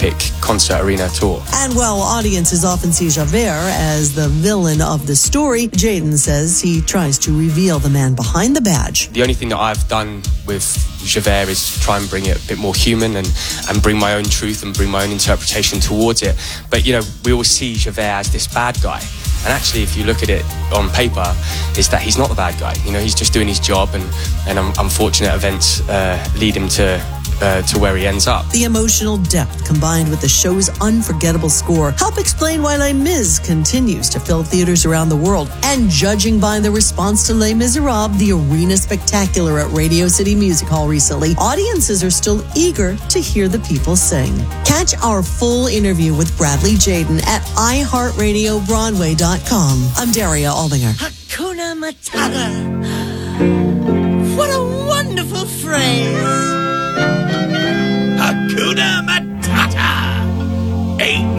epic concert arena tour. And while audiences often see Javert as the villain of the story, Jaden says he tries to reveal the man behind the badge. The only thing that I've done with Javert is try and bring it a bit more human and bring my own truth and bring my own interpretation towards it. But, you know, we always see Javert as this bad guy. And actually, if you look at it on paper, is that he's not the bad guy. You know, he's just doing his job, and unfortunate events lead him to where he ends up. The emotional depth combined with the show's unforgettable score help explain why Les Mis continues to fill theaters around the world. And judging by the response to Les Miserables, the arena spectacular at Radio City Music Hall recently, audiences are still eager to hear the people sing. Catch our full interview with Bradley Jaden at iHeartRadioBroadway.com. I'm Daria Aldinger. Hakuna Matata. What a wonderful phrase.